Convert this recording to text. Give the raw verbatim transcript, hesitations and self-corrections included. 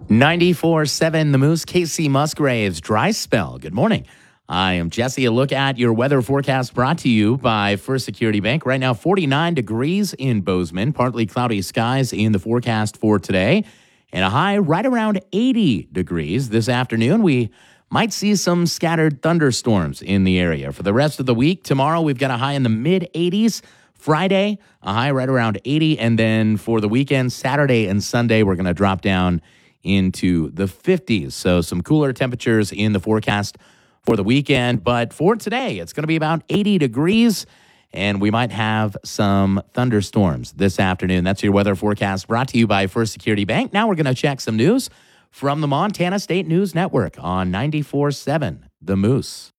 ninety-four seven The Moose, Casey Musgraves, dry spell. Good morning. I am Jesse. A look at your weather forecast brought to you by First Security Bank. Right now, forty-nine degrees in Bozeman, partly cloudy skies in the forecast for today, and a high right around eighty degrees. This afternoon, we might see some scattered thunderstorms in the area. For the rest of the week, tomorrow we've got a high in the mid eighties. Friday, a high right around eighty. And then for the weekend, Saturday and Sunday, we're going to drop down into the fifties. So some cooler temperatures in the forecast for the weekend. But for today, it's going to be about eighty degrees, and we might have some thunderstorms this afternoon. That's your weather forecast brought to you by First Security Bank. Now we're going to check some news from the Montana State News Network on ninety-four seven The Moose.